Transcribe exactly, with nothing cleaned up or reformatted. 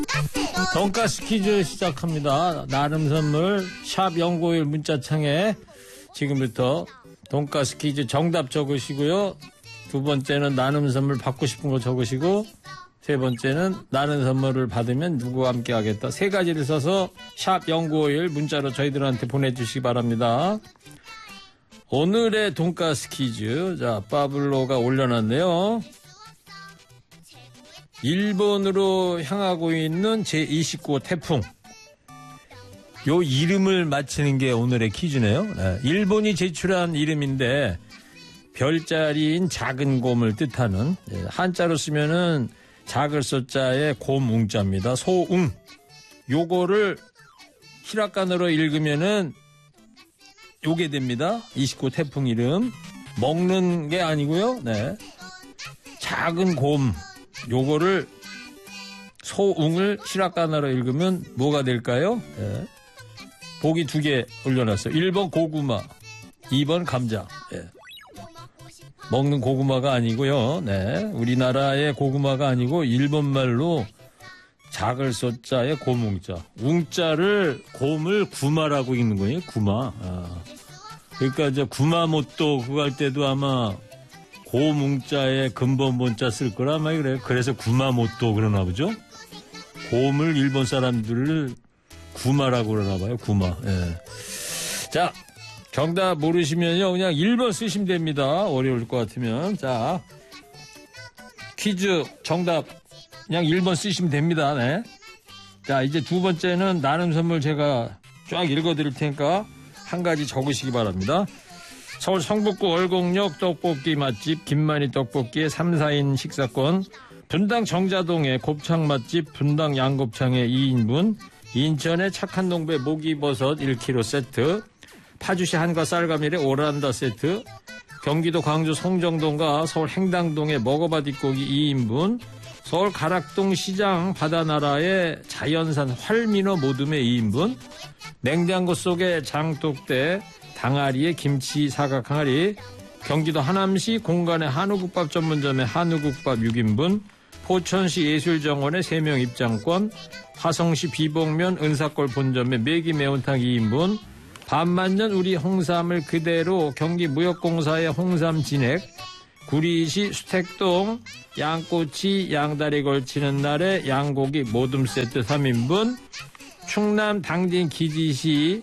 돈가스 퀴즈 시작합니다. 나름 선물 샵 영구일 문자창에 지금부터 돈가스 퀴즈 정답 적으시고요. 두 번째는 나름 선물 받고 싶은 거 적으시고, 세 번째는 나름 선물을 받으면 누구와 함께 하겠다. 세 가지를 써서 샵 영구오일 문자로 저희들한테 보내주시기 바랍니다. 오늘의 돈가스 퀴즈. 자, 파블로가 올려놨네요. 일본으로 향하고 있는 제이십구 호 태풍. 요 이름을 맞히는 게 오늘의 퀴즈네요. 네, 일본이 제출한 이름인데 별자리인 작은 곰을 뜻하는, 네, 한자로 쓰면은 작을 소자에 곰 웅자입니다. 소웅. 요거를 히라가나로 읽으면은 요게 됩니다. 이십구 호 태풍 이름. 먹는 게 아니고요. 네. 작은 곰. 요거를 소웅을 히라가나로 읽으면 뭐가 될까요? 네. 보기 두 개 올려놨어요. 일 번 고구마, 이 번 감자. 네. 먹는 고구마가 아니고요. 네. 우리나라의 고구마가 아니고 일본 말로 작을 소자에 곰웅자. 웅자를 곰을 구마라고 읽는 거예요. 구마. 아. 그러니까 이제 구마모토 그거 할 때도 아마 곰웅자에 근본본자 쓸 거라 아마 그래요. 그래서 구마모토 그러나 보죠. 곰을 일본 사람들을 구마라고 그러나 봐요. 구마. 예. 자, 정답 모르시면요 그냥 일 번 쓰시면 됩니다. 어려울 것 같으면. 자, 퀴즈 정답 그냥 일 번 쓰시면 됩니다. 네. 자, 이제 두 번째는 나눔 선물 제가 쫙 읽어드릴 테니까 한 가지 적으시기 바랍니다. 서울 성북구 월곡역 떡볶이 맛집 김만희 떡볶이의 삼, 사인 식사권, 분당 정자동의 곱창 맛집 분당 양곱창의 이 인분, 인천의 착한 농배 목이버섯 일 킬로그램 세트, 파주시 한과 쌀가밀의 오란다 세트, 경기도 광주 송정동과 서울 행당동의 먹어봐 뒷고기 이 인분, 서울 가락동 시장 바다나라의 자연산 활민어 모둠의 이 인분, 냉장고 속의 장독대 당아리의 김치 사각 항아리, 경기도 하남시 공간의 한우국밥 전문점의 한우국밥 육 인분, 포천시 예술정원의 세 명 입장권, 화성시 비봉면 은사골 본점의 매기 매운탕 이 인분, 반만년 우리 홍삼을 그대로 경기무역공사의 홍삼 진액, 구리시 수택동 양꼬치 양다리 걸치는 날의 양고기 모둠 세트 삼 인분, 충남 당진 기지시